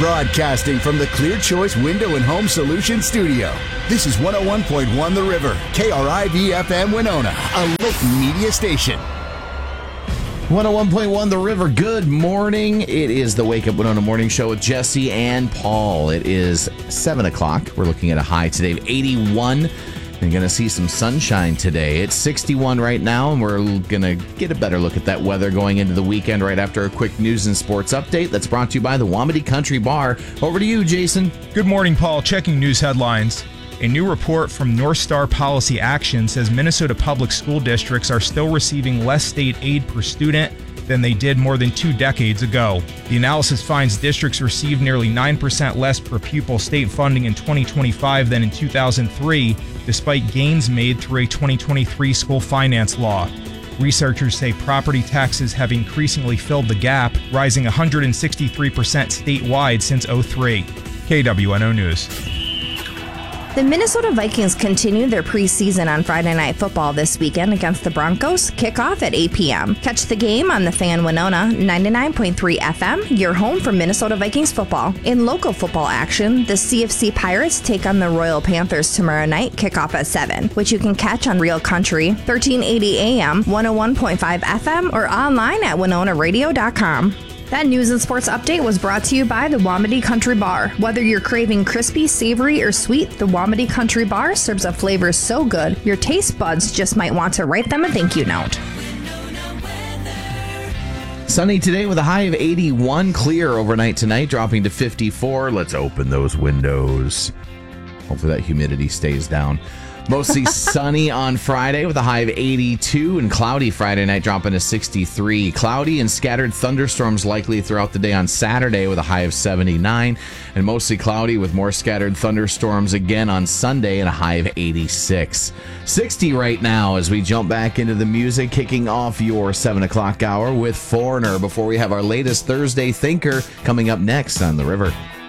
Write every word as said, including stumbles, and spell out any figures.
Broadcasting from the Clear Choice Window and Home Solutions Studio. This is one oh one point one The River, K R I V F M Winona, a Lake Media station. one oh one point one The River, good morning. It is the Wake Up Winona Morning Show with Jesse and Paul. It is seven o'clock. We're looking at a high today of eighty-one. You're going to see some sunshine today. It's sixty-one right now, and we're going to get a better look at that weather going into the weekend right after a quick news and sports update that's brought to you by the Wamedy Country Bar. Over to you, Jason. Good morning, Paul. Checking news headlines. A new report from North Star Policy Action says Minnesota public school districts are still receiving less state aid per student than they did more than two decades ago. The analysis finds districts received nearly nine percent less per pupil state funding in twenty twenty-five than in two thousand three, despite gains made through a twenty twenty-three school finance law. Researchers say property taxes have increasingly filled the gap, rising one hundred sixty-three percent statewide since oh three. K W N O News. The Minnesota Vikings continue their preseason on Friday Night Football this weekend against the Broncos. Kickoff at eight p.m. Catch the game on the Fan Winona ninety-nine point three F M, your home for Minnesota Vikings football. In local football action, the C F C Pirates take on the Royal Panthers tomorrow night, kickoff at seven, which you can catch on Real Country, thirteen eighty A M, one oh one point five F M, or online at winona radio dot com. That news and sports update was brought to you by the Wamedy Country Bar. Whether you're craving crispy, savory, or sweet, the Wamedy Country Bar serves up flavors so good, your taste buds just might want to write them a thank you note. Sunny today with a high of eighty-one. Clear overnight tonight, dropping to fifty-four. Let's open those windows. Hopefully that humidity stays down. Mostly sunny on Friday with a high of eighty-two, and cloudy Friday night dropping to sixty-three. Cloudy and scattered thunderstorms likely throughout the day on Saturday with a high of seventy-nine, and mostly cloudy with more scattered thunderstorms again on Sunday and a high of eighty-six. sixty right now as we jump back into the music, kicking off your seven o'clock hour with Foreigner before we have our latest Thursday Thinker coming up next on The River.